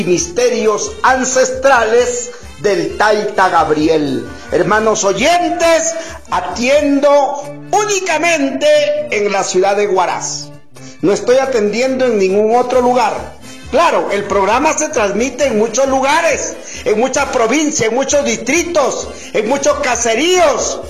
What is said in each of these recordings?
misterios ancestrales del Taita Gabriel. Hermanos oyentes, atiendo únicamente en la ciudad de Huaraz. No estoy atendiendo en ningún otro lugar. Claro, el programa se transmite en muchos lugares, en muchas provincias, en muchos distritos, en muchos caseríos,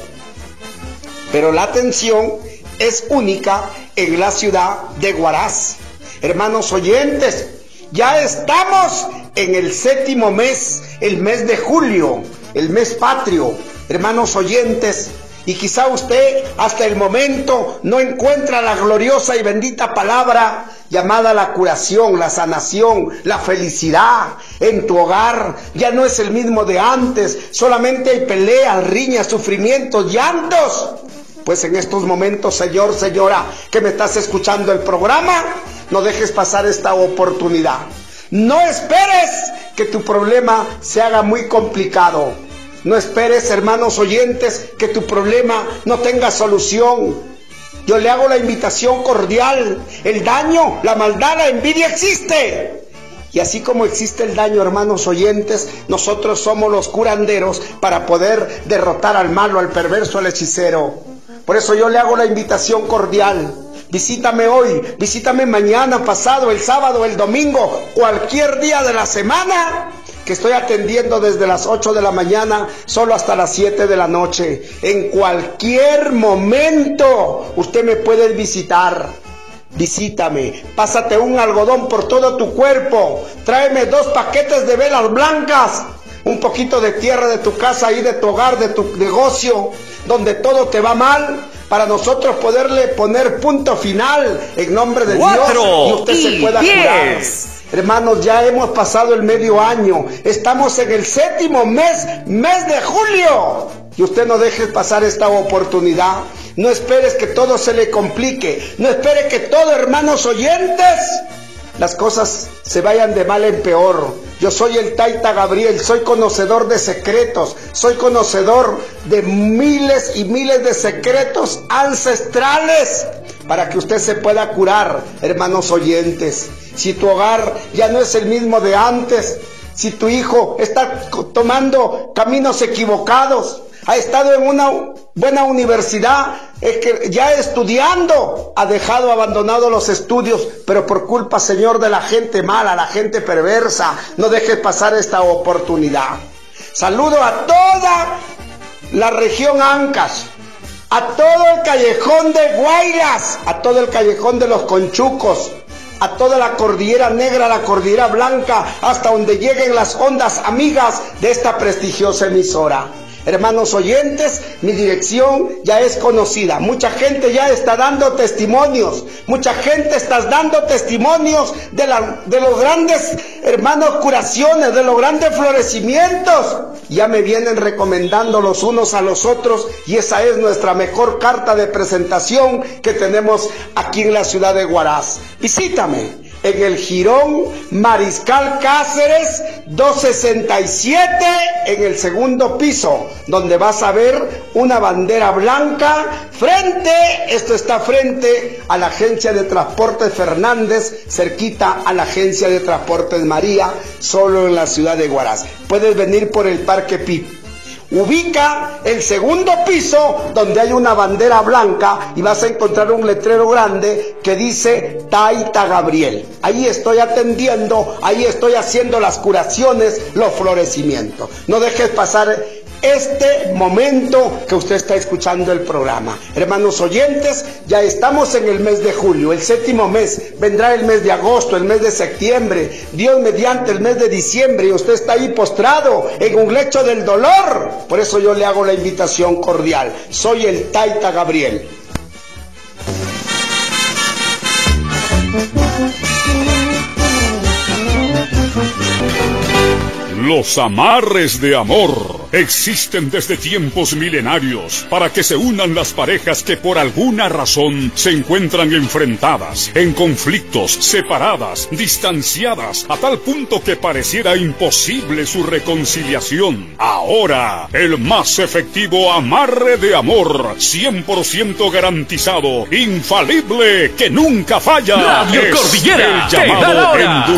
pero la atención es única en la ciudad de Huaraz. Hermanos oyentes, ya estamos en el 7º mes, el mes de julio, el mes patrio. Hermanos oyentes, y quizá usted hasta el momento no encuentra la gloriosa y bendita palabra llamada la curación, la sanación, la felicidad en tu hogar. Ya no es el mismo de antes, solamente hay peleas, riñas, sufrimientos, llantos. Pues en estos momentos, señor, señora, que me estás escuchando el programa, no dejes pasar esta oportunidad. No esperes que tu problema se haga muy complicado. No esperes, hermanos oyentes, que tu problema no tenga solución. Yo le hago la invitación cordial. El daño, la maldad, la envidia existe. Y así como existe el daño, hermanos oyentes, nosotros somos los curanderos para poder derrotar al malo, al perverso, al hechicero. Por eso yo le hago la invitación cordial. Visítame hoy, visítame mañana, pasado, el sábado, el domingo, cualquier día de la semana, que estoy atendiendo desde las 8 de la mañana solo hasta las 7 de la noche. En cualquier momento usted me puede visitar. Visítame, pásate un algodón por todo tu cuerpo, tráeme 2 paquetes de velas blancas, un poquito de tierra de tu casa y de tu hogar, de tu negocio, donde todo te va mal, para nosotros poderle poner punto final en nombre de Dios y usted se pueda curar. Hermanos, ya hemos pasado el medio año, estamos en el 7º mes, mes de julio, y usted no deje pasar esta oportunidad. No esperes que todo se le complique, no espere que todo, hermanos oyentes, las cosas se vayan de mal en peor. Yo soy el Taita Gabriel, soy conocedor de secretos, soy conocedor de miles y miles de secretos ancestrales para que usted se pueda curar, hermanos oyentes. Si tu hogar ya no es el mismo de antes, si tu hijo está tomando caminos equivocados, ha estado en una buena universidad, es que ya estudiando, ha dejado abandonado los estudios, pero por culpa, Señor, de la gente mala, la gente perversa, no dejes pasar esta oportunidad. Saludo a toda la región Ancash, a todo el callejón de Guaylas, a todo el callejón de los Conchucos, a toda la cordillera negra, la cordillera blanca, hasta donde lleguen las ondas amigas de esta prestigiosa emisora. Hermanos oyentes, mi dirección ya es conocida. Mucha gente ya está dando testimonios. Mucha gente está dando testimonios de los grandes, hermanos, curaciones, de los grandes florecimientos. Ya me vienen recomendando los unos a los otros y esa es nuestra mejor carta de presentación que tenemos aquí en la ciudad de Huaraz. Visítame en el Jirón Mariscal Cáceres 267, en el 2º piso, donde vas a ver una bandera blanca esto está frente a la agencia de transportes Fernández, cerquita a la agencia de transportes María, solo en la ciudad de Huaraz. Puedes venir por el Parque Pip. Ubica el 2º piso donde hay una bandera blanca y vas a encontrar un letrero grande que dice Taita Gabriel. Ahí estoy atendiendo, ahí estoy haciendo las curaciones, los florecimientos. No dejes pasar este momento que usted está escuchando el programa. Hermanos oyentes, ya estamos en el mes de julio, el 7º mes, vendrá el mes de agosto, el mes de septiembre, Dios mediante el mes de diciembre, y usted está ahí postrado en un lecho del dolor. Por eso yo le hago la invitación cordial. Soy el Taita Gabriel. Los amarres de amor existen desde tiempos milenarios para que se unan las parejas que por alguna razón se encuentran enfrentadas, en conflictos, separadas, distanciadas, a tal punto que pareciera imposible su reconciliación. Ahora, el más efectivo amarre de amor, 100% garantizado, infalible, que nunca falla. Radio Cordillera, el llamado